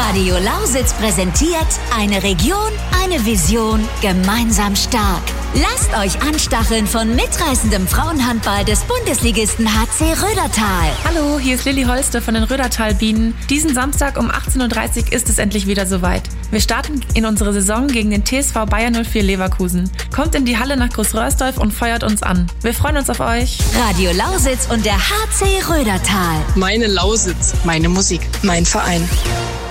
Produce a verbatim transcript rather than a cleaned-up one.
Radio Lausitz präsentiert eine Region, eine Vision, gemeinsam stark. Lasst euch anstacheln von mitreißendem Frauenhandball des Bundesligisten H C Rödertal. Hallo, hier ist Lilly Holste von den Rödertal Bienen. Diesen Samstag um achtzehn Uhr dreißig ist es endlich wieder soweit. Wir starten in unsere Saison gegen den T S V Bayer null vier Leverkusen. Kommt in die Halle nach Großröhrsdorf und feuert uns an. Wir freuen uns auf euch. Radio Lausitz und der H C Rödertal. Meine Lausitz, meine Musik, mein Verein.